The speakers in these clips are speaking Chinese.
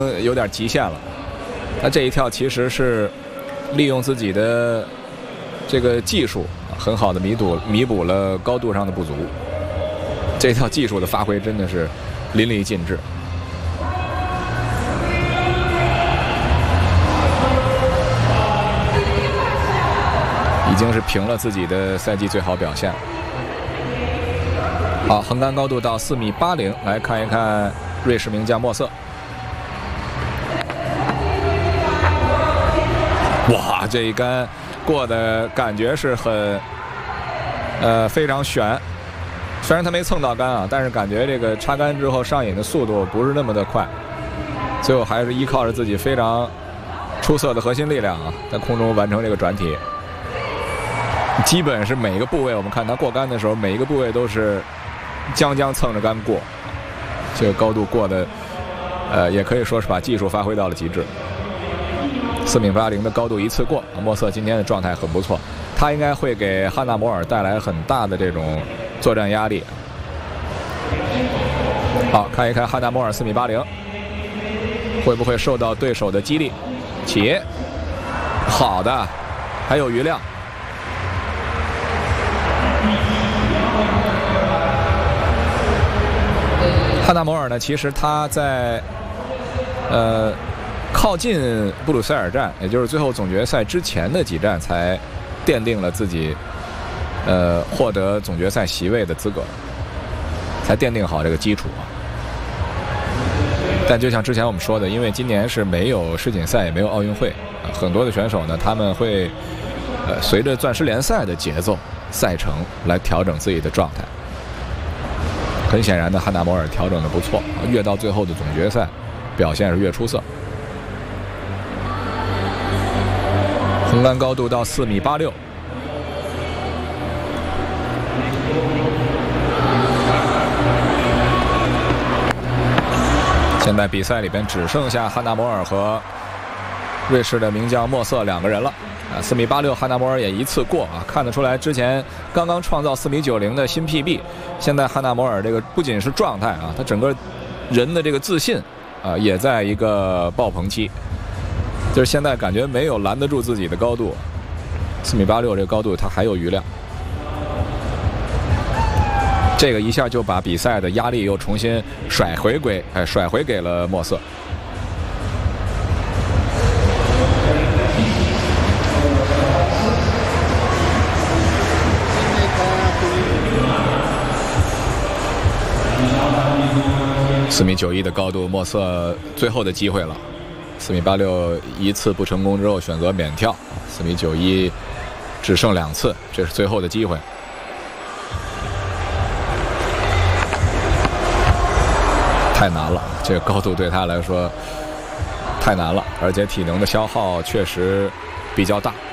有点极限了。他这一跳其实是利用自己的这个技术，很好的弥补了高度上的不足。这跳技术的发挥真的是淋漓尽致。已经是平了自己的赛季最好表现。好，横杆高度到4.80米，来看一看瑞士名将莫瑟。哇，这一杆过的感觉是很非常悬。虽然他没蹭到杆啊，但是感觉这个插杆之后上瘾的速度不是那么的快。最后还是依靠着自己非常出色的核心力量啊，在空中完成这个转体。基本是每一个部位，我们看他过杆的时候，每一个部位都是将蹭着杆过。这个高度过的，也可以说是把技术发挥到了极致。4.80米的高度一次过，莫瑟今天的状态很不错，他应该会给汉纳摩尔带来很大的这种作战压力。好，看一看汉纳摩尔4.80米会不会受到对手的激励。起，好的，还有余量。汉纳摩尔呢，其实他在靠近布鲁塞尔站，也就是最后总决赛之前的几站，才奠定了自己获得总决赛席位的资格，才奠定好这个基础啊。但就像之前我们说的，因为今年是没有世锦赛，也没有奥运会，很多的选手呢，他们会随着钻石联赛的节奏、赛程来调整自己的状态。很显然的，汉纳摩尔调整的不错，越到最后的总决赛，表现是越出色。横杆高度到4.86米。现在比赛里边只剩下汉纳摩尔和瑞士的名将莫瑟两个人了。4.86米，汉纳摩尔也一次过啊，看得出来之前刚刚创造4.90米的新 PB， 现在汉纳摩尔这个不仅是状态啊，他整个人的这个自信啊，也在一个爆棚期，就是现在感觉没有拦得住自己的高度。4.86米这个高度他还有余量，这个一下就把比赛的压力又重新甩回给了莫瑟。4.91米的高度，莫瑟最后的机会了。4.86米一次不成功之后选择免跳，4.91米只剩2次，这是最后的机会。太难了，这个高度对他来说太难了，而且体能的消耗确实比较大。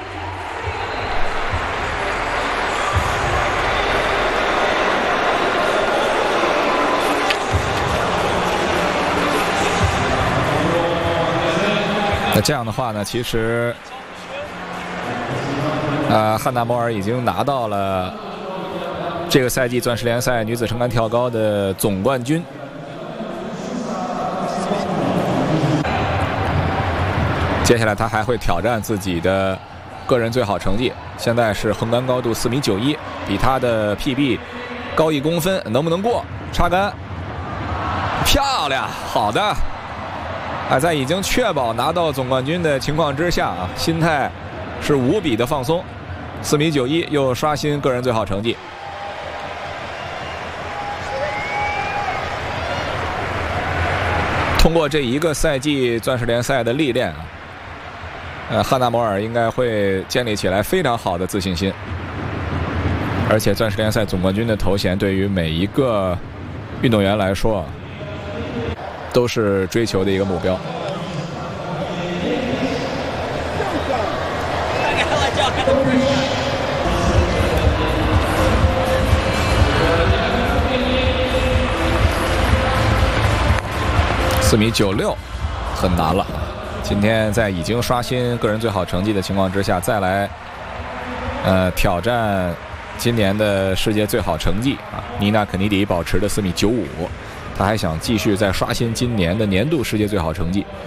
那这样的话呢，其实汉纳摩尔已经拿到了这个赛季钻石联赛女子撑杆跳高的总冠军。接下来他还会挑战自己的个人最好成绩，现在是横杆高度4.91米，比他的 PB 高1公分，能不能过？插杆，漂亮，好的。在已经确保拿到总冠军的情况之下啊，心态是无比的放松。4.91米又刷新个人最好成绩。通过这一个赛季钻石联赛的历练啊，汉纳摩尔应该会建立起来非常好的自信心。而且钻石联赛总冠军的头衔对于每一个运动员来说都是追求的一个目标。4.96米很难了，今天在已经刷新个人最好成绩的情况之下，再来挑战今年的世界最好成绩啊，妮娜肯尼迪保持的4.95米。 他还想继续再刷新今年的年度世界最好成绩。